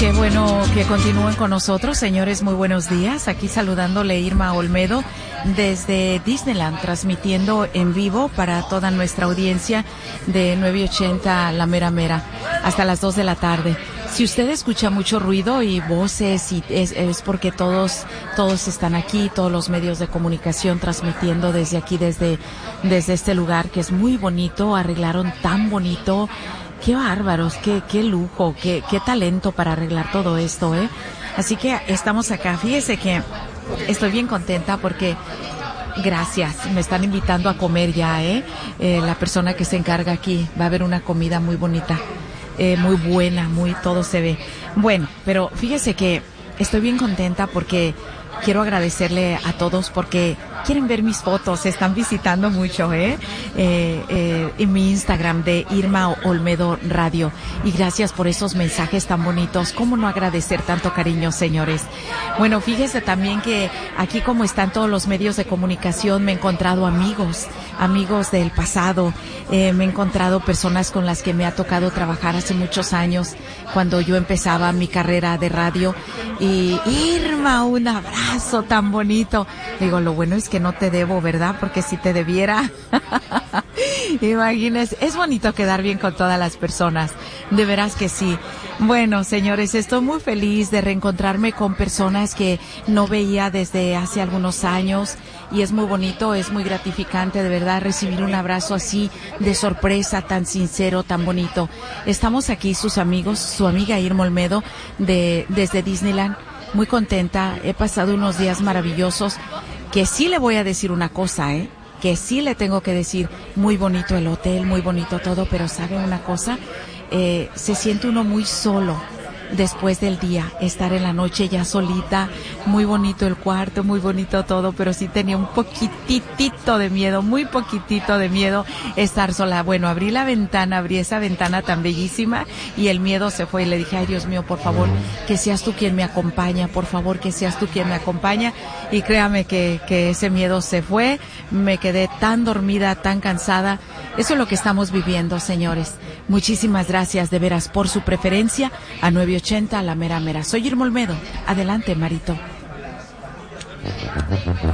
Qué bueno que continúen con nosotros, señores. Muy buenos días. Aquí saludándole Irma Olmedo desde Disneyland, transmitiendo en vivo para toda nuestra audiencia de 980 La Mera Mera hasta las 2 de la tarde. Si usted escucha mucho ruido y voces, y es porque todos están aquí, todos los medios de comunicación transmitiendo desde aquí, desde este lugar que es muy bonito. Arreglaron tan bonito. Qué bárbaros, qué lujo, qué talento para arreglar todo esto, ¿eh? Así que estamos acá. Fíjese que estoy bien contenta porque, gracias, me están invitando a comer ya, ¿eh? La persona que se encarga aquí, va a haber una comida muy bonita, muy buena, todo se ve. Bueno, pero fíjese que estoy bien contenta porque quiero agradecerle a todos porque quieren ver mis fotos, se están visitando mucho, en mi Instagram de Irma Olmedo Radio. Y gracias por esos mensajes tan bonitos. ¿Cómo no agradecer tanto cariño, señores? Bueno, fíjese también que aquí, como están todos los medios de comunicación, me he encontrado amigos del pasado, me he encontrado personas con las que me ha tocado trabajar hace muchos años, cuando yo empezaba mi carrera de radio. Y Irma, un abrazo tan bonito. Digo, lo bueno es que no te debo, ¿verdad? Porque si te debiera, imagínese, es bonito quedar bien con todas las personas, de veras que sí. Bueno, señores, estoy muy feliz de reencontrarme con personas que no veía desde hace algunos años y es muy bonito, es muy gratificante, de verdad, recibir un abrazo así de sorpresa, tan sincero, tan bonito. Estamos aquí, sus amigos, su amiga Irma Olmedo desde Disneyland, muy contenta. He pasado unos días maravillosos, que sí le voy a decir una cosa, que sí le tengo que decir, muy bonito el hotel, muy bonito todo, pero ¿sabe una cosa? Se siente uno muy solo después del día, estar en la noche ya solita. Muy bonito el cuarto, muy bonito todo, pero sí tenía un poquitito de miedo, muy poquitito de miedo estar sola. Bueno, abrí esa ventana tan bellísima y el miedo se fue y le dije, ay Dios mío, por favor, que seas tú quien me acompaña, por favor, que seas tú quien me acompaña. Y créame que ese miedo se fue, me quedé tan dormida, tan cansada. Eso es lo que estamos viviendo, señores. Muchísimas gracias de veras por su preferencia a 980 La Mera Mera. Soy Irma Olmedo. Adelante, Marito.